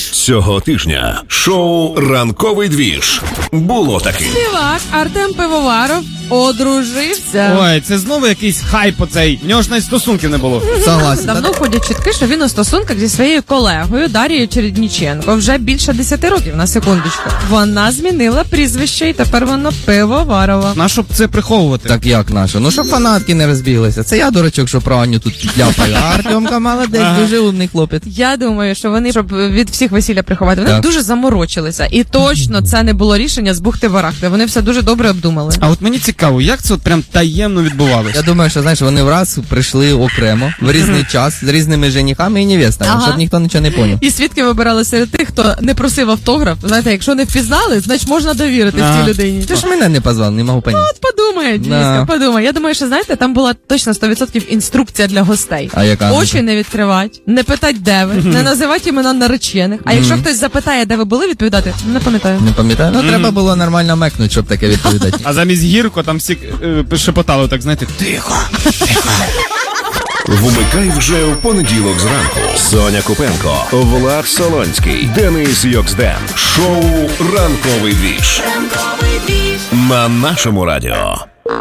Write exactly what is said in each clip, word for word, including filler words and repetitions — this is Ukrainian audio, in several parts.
Цього тижня шоу «Ранковий двіж». Було таки. Співак Артем Пивоваров одружився. Ой, це знову якийсь хайп оцей. В нього ж навіть стосунків не було. Согласен. Давно ходять чутки, що він у стосунках зі своєю колегою Дарією Чередніченко вже більше десяти років, на секундочку. Вона змінила прізвище і тепер вона Пивоварова. На що б це приховувати? Так як наша? Ну, щоб фанатки не розбіглися. Це я, дурачок, що про Аню тут підляпаю. А Артемка молодець, ага. Дуже умний хлопець. Я думаю, що вони, щоб від всіх весілля приховати, вони так. дуже заморочилися. І точно це не було рішення з бухти-барахти. Вони все дуже добре обдумали. А от мені цікаво, як це от прям таємно відбувалося? Я думаю, що, знаєш, вони враз прийшли окремо, в різний час, з різними женихами і невестами, ага. Щоб ніхто нічого не поняв. І свідки вибирали серед тих, хто не просив автограф. Знаєте, якщо не впізнали, значить можна довірити ага. цій людині. Ти ж мене не позвав, не можу поняти. От подумай, Діска, да. подумай. Я думаю, що, знаєте, там була точно сто відсотків інструкція для гостей. А яка? Очі не відкривати, не питати, де ви, не називати імена наречених. А якщо хтось запитає, де ви були, відповідати, не пам'ятаю. Не пам'ятаю? Ну, треба було нормально мекнути, щоб таке відповідати. А замість гірко там всі е, шепотали, так, знаєте, тихо, тихо. Вмикай вже в понеділок зранку. Соня Купенко, Влад Солонський, Денис Йоксден. Шоу «Ранковий двіж». Ранковий двіж. На нашому радіо.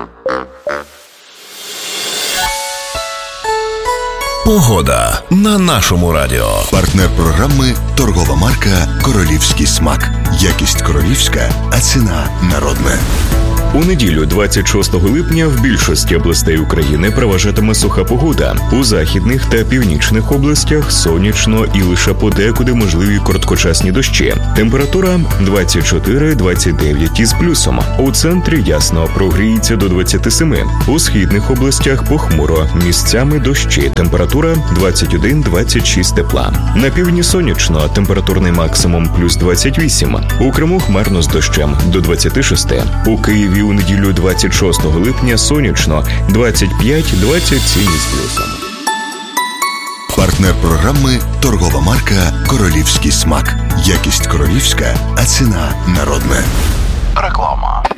Погода на нашому радіо. Партнер програми – торгова марка «Королівський смак». Якість королівська, а ціна народна. У неділю, двадцять шостого липня, в більшості областей України переважатиме суха погода. У західних та північних областях сонячно і лише подекуди можливі короткочасні дощі. Температура двадцять чотири - двадцять дев'ять із плюсом. У центрі ясно, прогріється до двадцяти семи. У східних областях похмуро, місцями дощі. Температура двадцять один - двадцять шість тепла. На півдні сонячно, температурний максимум плюс двадцять вісім. У Криму хмарно з дощем до двадцяти шести. У Києві у неділю двадцять шостого липня сонячно двадцять п'ять - двадцять сім із плюсом. Партнер програми – торгова марка «Королівський смак». Якість королівська, а ціна народна. Реклама.